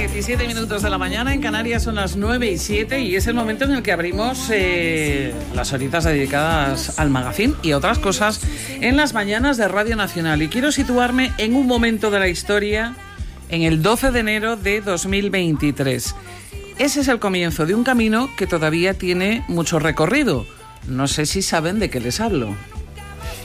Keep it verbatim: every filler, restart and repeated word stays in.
diecisiete minutos de la mañana, en Canarias son las nueve y siete y es el momento en el que abrimos eh, las horitas dedicadas al magazín y otras cosas en las mañanas de Radio Nacional. Y quiero situarme en un momento de la historia, en el doce de enero de dos mil veintitrés. Ese es el comienzo de un camino que todavía tiene mucho recorrido. No sé si saben de qué les hablo.